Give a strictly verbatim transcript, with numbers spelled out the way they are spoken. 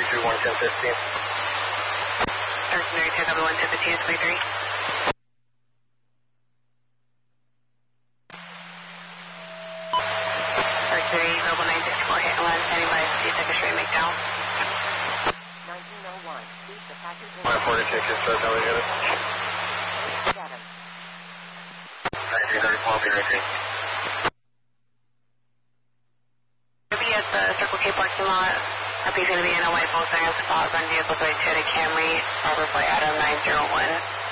two one ten fifteen. Mercenary two double one ten fifteen is three three. Mercenary Mobile nine six four hit and one standing by two seconds straight make down. nineteen oh one, keep the package in. My forty ticket, start now we get it. Seven. nineteen thirty-four, I'll be ready. He'll be at the Circle K parking lot. I think he's going to be in a white Volkswagen spot on vehicle three two to Camry, Robert Boy Adam nine zero one.